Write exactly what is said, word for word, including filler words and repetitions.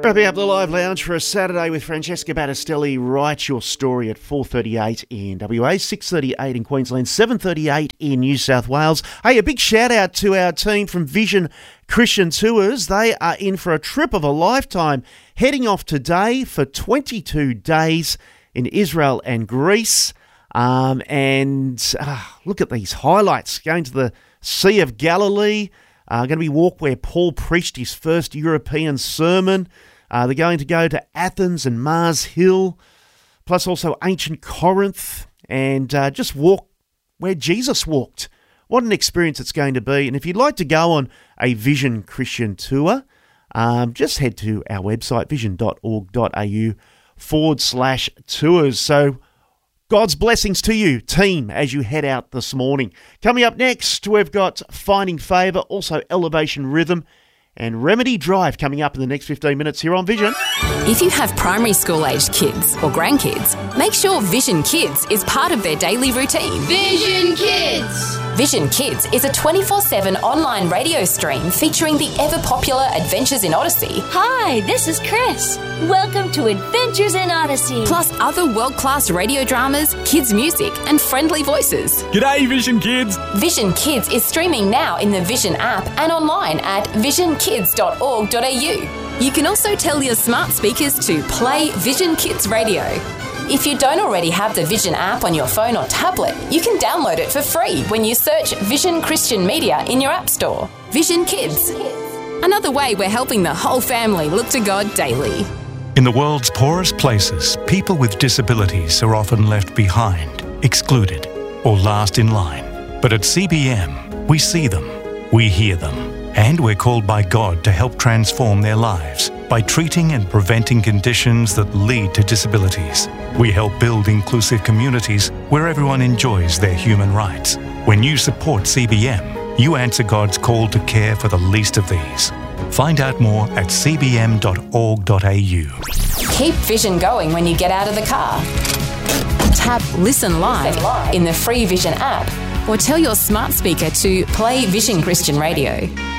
Wrapping up the Live Lounge for a Saturday with Francesca Battistelli. Write your story at four thirty-eight in W A, six thirty-eight in Queensland, seven thirty-eight in New South Wales. Hey, a big shout out to our team from Vision Christian Tours. They are in for a trip of a lifetime, heading off today for twenty-two days in Israel and Greece. Um, and uh, look at these highlights. Going to the Sea of Galilee. Uh, going to be walk where Paul preached his first European sermon. Uh, they're going to go to Athens and Mars Hill, plus also ancient Corinth, and uh, just walk where Jesus walked. What an experience it's going to be. And if you'd like to go on a Vision Christian tour, um, just head to our website, vision.org.au forward slash tours. So God's blessings to you, team, as you head out this morning. Coming up next, we've got Finding Favour, also Elevation Rhythm, and Remedy Drive coming up in the next fifteen minutes here on Vision. If you have primary school-aged kids or grandkids, make sure Vision Kids is part of their daily routine. Vision Kids! Vision Kids is a twenty-four seven online radio stream featuring the ever-popular Adventures in Odyssey. Hi, this is Chris. Welcome to Adventures in Odyssey. Plus other world-class radio dramas, kids' music, and friendly voices. G'day, Vision Kids! Vision Kids is streaming now in the Vision app and online at vision kids dot org dot a u. You can also tell your smart speakers to play Vision Kids Radio. If you don't already have the Vision app on your phone or tablet, you can download it for free when you search Vision Christian Media in your app store. Vision Kids. Another way we're helping the whole family look to God daily. In the world's poorest places, people with disabilities are often left behind, excluded, or last in line. But at C B M, we see them, we hear them, and we're called by God to help transform their lives by treating and preventing conditions that lead to disabilities. We help build inclusive communities where everyone enjoys their human rights. When you support C B M, you answer God's call to care for the least of these. Find out more at c b m dot org dot a u. Keep Vision going when you get out of the car. Tap Listen Live in the free Vision app, or tell your smart speaker to play Vision Christian Radio.